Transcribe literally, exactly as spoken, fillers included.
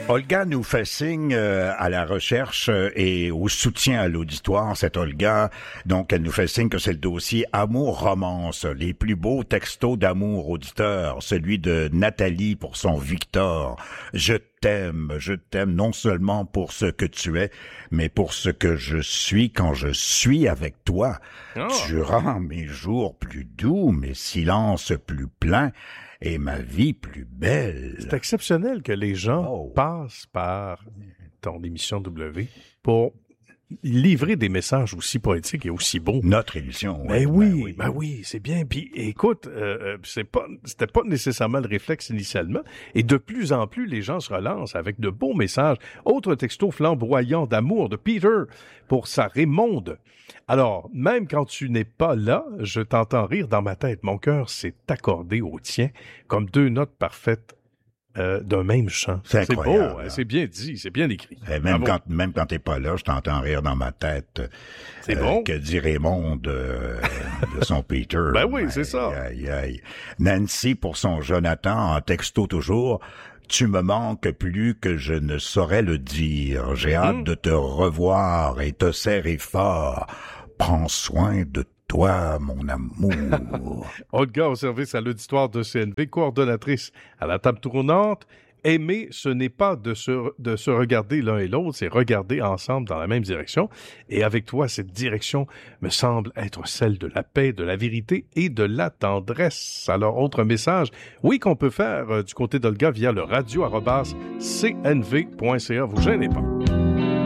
Olga nous fait signe euh, à la recherche euh, et au soutien à l'auditoire, cette Olga. Donc, elle nous fait signe que c'est le dossier Amour-Romance, les plus beaux textos d'amour auditeurs, celui de Nathalie pour son Victor. Je t'aime, je t'aime non seulement pour ce que tu es, mais pour ce que je suis quand je suis avec toi. Oh. Tu rends mes jours plus doux, mes silences plus pleins, et ma vie plus belle. C'est exceptionnel que les gens oh. passent par ton émission W pour livrer des messages aussi poétiques et aussi beaux. Notre émission, oui. Ben oui, ben oui, ben oui, c'est bien. Puis écoute, euh, c'est pas, c'était pas nécessairement le réflexe initialement. Et de plus en plus, les gens se relancent avec de beaux messages. Autre texto flamboyant d'amour de Peter pour sa Raymonde. Alors, même quand tu n'es pas là, je t'entends rire dans ma tête. Mon cœur s'est accordé au tien comme deux notes parfaites euh, d'un même chant. C'est, c'est beau, hein? C'est bien dit, c'est bien écrit. Et même quand même quand t'es pas là, je t'entends rire dans ma tête. C'est euh, bon. Que dit Raymond de, de son Peter. Ben oui, c'est ça. Aïe, aïe. Nancy pour son Jonathan, en texto toujours. Tu me manques plus que je ne saurais le dire. J'ai hâte mmh. de te revoir et te serrer fort. Prends soin de toi, mon amour. Olga, au service à l'auditoire de C N V, coordonnatrice à la table tournante. Aimer, ce n'est pas de se, de se regarder l'un et l'autre, c'est regarder ensemble dans la même direction. Et avec toi, cette direction me semble être celle de la paix, de la vérité et de la tendresse. Alors, autre message, oui, qu'on peut faire euh, du côté d'Olga via le radio arobase c n v point c a. Vous gênez pas.